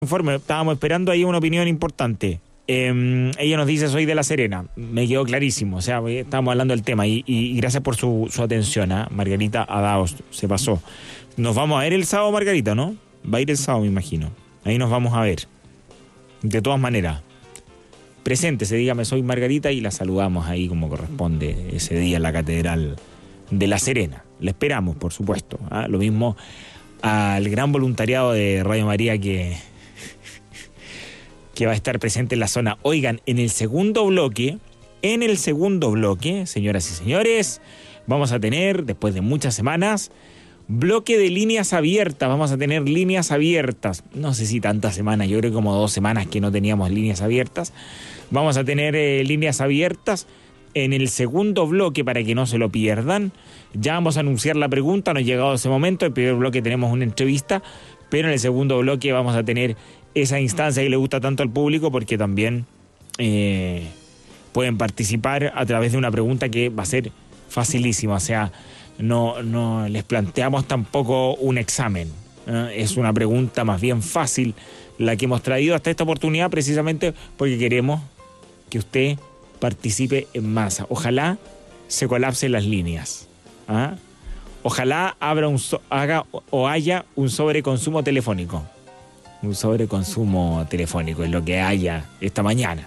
Informe, estábamos esperando ahí una opinión importante. Ella nos dice, soy de La Serena. Me quedó clarísimo, o sea, estábamos hablando del tema y gracias por su atención, Margarita Adaos, se pasó. Nos vamos a ver el sábado, Margarita, ¿no? Va a ir el sábado, me imagino. Ahí nos vamos a ver. De todas maneras, preséntese, dígame, soy Margarita y la saludamos ahí como corresponde ese día en la Catedral de La Serena. La esperamos, por supuesto. Lo mismo al gran voluntariado de Radio María que va a estar presente en la zona. Oigan, en el segundo bloque, señoras y señores, vamos a tener, después de muchas semanas, bloque de líneas abiertas. Vamos a tener líneas abiertas. No sé si tantas semanas, yo creo que como 2 semanas que no teníamos líneas abiertas. Vamos a tener líneas abiertas en el segundo bloque para que no se lo pierdan. Ya vamos a anunciar la pregunta, no ha llegado ese momento. El primer bloque tenemos una entrevista, pero en el segundo bloque vamos a tener esa instancia que le gusta tanto al público, porque también pueden participar a través de una pregunta que va a ser facilísima. O sea, no les planteamos tampoco un examen, es una pregunta más bien fácil la que hemos traído hasta esta oportunidad, precisamente porque queremos que usted participe en masa. Ojalá se colapsen las líneas, ojalá haya un sobreconsumo telefónico. Un sobreconsumo telefónico es lo que haya esta mañana.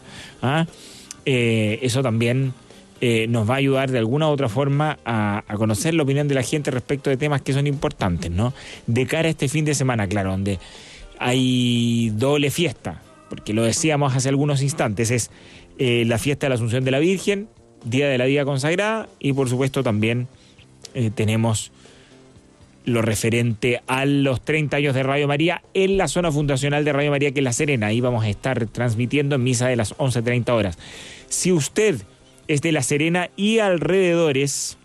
Eso también nos va a ayudar de alguna u otra forma a conocer la opinión de la gente respecto de temas que son importantes, ¿no? De cara a este fin de semana, claro, donde hay doble fiesta, porque lo decíamos hace algunos instantes, es la fiesta de la Asunción de la Virgen, Día de la Día Consagrada, y por supuesto también tenemos lo referente a los 30 años de Radio María en la zona fundacional de Radio María, que es La Serena. Ahí vamos a estar transmitiendo en misa de las 11:30 horas. Si usted es de La Serena y alrededores,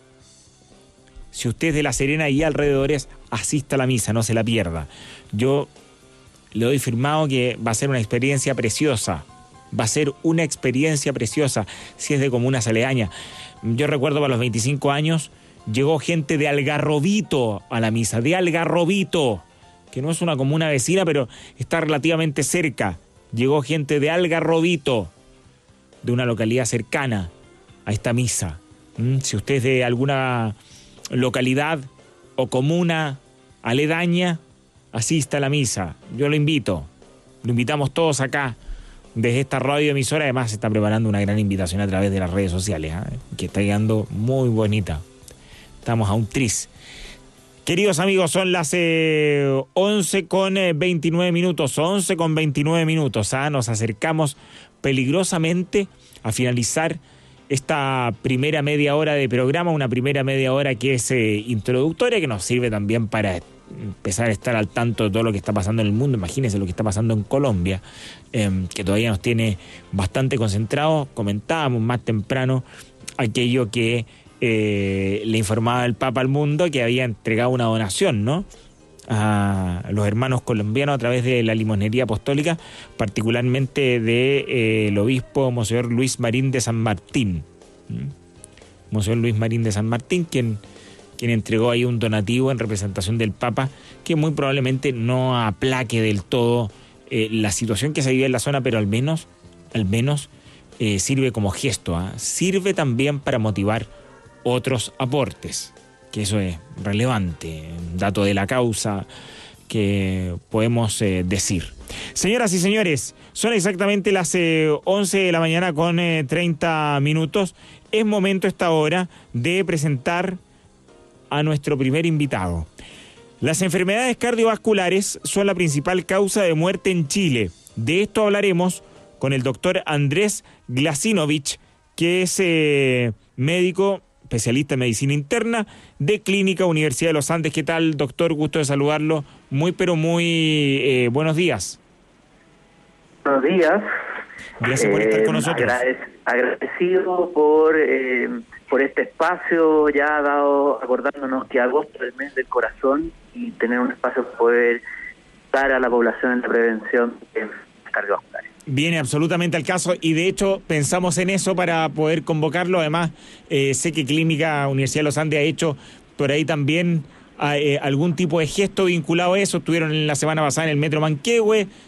asista a la misa, no se la pierda. Yo le doy firmado que va a ser una experiencia preciosa. Si es de comunas aledañas. Yo recuerdo para los 25 años llegó gente de Algarrobito a la misa, que no es una comuna vecina, pero está relativamente cerca. Llegó gente de Algarrobito, de una localidad cercana a esta misa. Si usted es de alguna localidad o comuna aledaña, asista a la misa. Yo lo invitamos todos acá, desde esta radioemisora. Además se está preparando una gran invitación a través de las redes sociales, que está quedando muy bonita. Estamos a un tris. Queridos amigos, son las 11:29 minutos. 11:29 minutos. Nos acercamos peligrosamente a finalizar esta primera media hora de programa. Una primera media hora que es introductoria, que nos sirve también para empezar a estar al tanto de todo lo que está pasando en el mundo. Imagínense lo que está pasando en Colombia, que todavía nos tiene bastante concentrados. Comentábamos más temprano aquello que le informaba el Papa al mundo, que había entregado una donación, ¿no?, a los hermanos colombianos a través de la Limonería Apostólica, particularmente del obispo Monseñor Luis Marín de San Martín. Monseñor Luis Marín de San Martín, quien entregó ahí un donativo en representación del Papa, que muy probablemente no aplaque del todo la situación que se vive en la zona, pero al menos sirve como gesto, sirve también para motivar otros aportes, que eso es relevante, un dato de la causa que podemos decir. Señoras y señores, son exactamente las 11 de la mañana con 30 minutos. Es momento a esta hora de presentar a nuestro primer invitado. Las enfermedades cardiovasculares son la principal causa de muerte en Chile. De esto hablaremos con el doctor Andrés Glasinovich, que es médico especialista en medicina interna de Clínica Universidad de los Andes. ¿Qué tal, doctor? Gusto de saludarlo. Muy buenos días. Buenos días. Gracias por estar con nosotros. Agradecido por este espacio ya dado, acordándonos que agosto es el mes del corazón, y tener un espacio para poder dar a la población en la prevención de cardiovasculares. Viene absolutamente al caso, y de hecho pensamos en eso para poder convocarlo. Además, sé que Clínica Universidad de los Andes ha hecho por ahí también algún tipo de gesto vinculado a eso. Estuvieron la semana pasada en el Metro Manquehue,